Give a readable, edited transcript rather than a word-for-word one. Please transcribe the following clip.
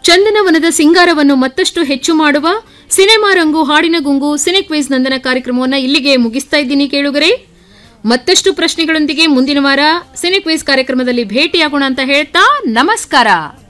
ಚಂದನವನದ ಸಿಂಗಾರವನ್ನು ಮತ್ತಷ್ಟು ಹೆಚ್ಚು ಮಾಡುವ ಸಿನಿಮಾ ರಂಗು ಹಾಡಿನ ಗುಂಗು ಸಿನೆಕ್ವೇಸ್ ನಂದನ ಕಾರ್ಯಕ್ರಮವನ್ನು ಇಲ್ಲಿಗೆ ಮುಗಿಸ್ತಾ ಇದ್ದೀನಿ ಕೇಳುಗರೆ. ಮತ್ತಷ್ಟು ಪ್ರಶ್ನೆಗಳೊಂದಿಗೆ ಮುಂದಿನ ವಾರ ಸಿನೆಕ್ವೇಸ್ ಕಾರ್ಯಕ್ರಮದಲ್ಲಿ ಭೇಟಿಯಾಗೋಣ ಅಂತ ಹೇಳ್ತಾ ನಮಸ್ಕಾರ.